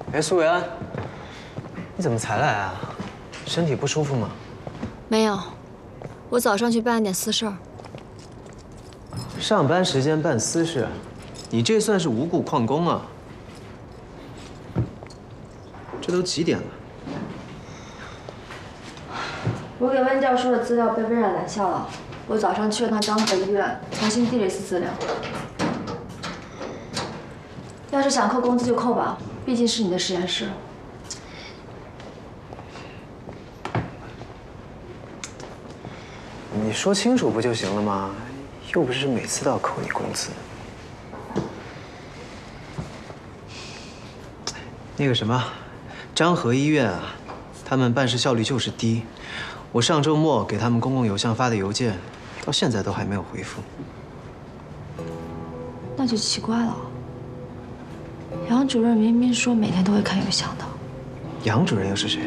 哎，苏伟安，你怎么才来啊？身体不舒服吗？ 没有，我早上去办了点私事儿。 上班时间办私事，你这算是无故旷工啊！这都几点了？ 我给温教授的资料被微软拦下了，我早上去了趟张河医院，重新递了一次资料。要是想扣工资就扣吧，毕竟是你的实验室。 你说清楚不就行了吗？又不是每次都要扣你工资。那个什么，张河医院啊，他们办事效率就是低。我上周末给他们公共邮箱发的邮件，到现在都还没有回复。 那就奇怪了。杨主任明明说每天都会看邮箱的。 杨主任又是谁？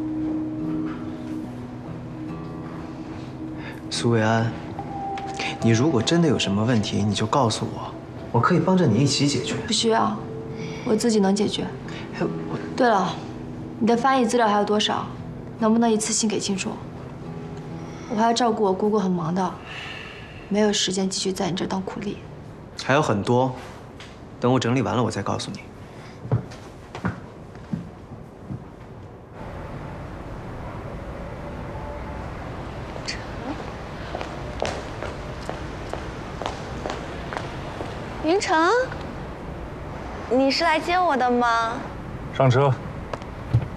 苏维安，你如果真的有什么问题，你就告诉我，我可以帮着你一起解决。 不需要，我自己能解决。 哎， 对了，你的翻译资料还有多少？能不能一次性给清楚？我还要照顾我姑姑，很忙的，没有时间继续在你这儿当苦力。 还有很多，等我整理完了，我再告诉你。 云城，你是来接我的吗？ 上车。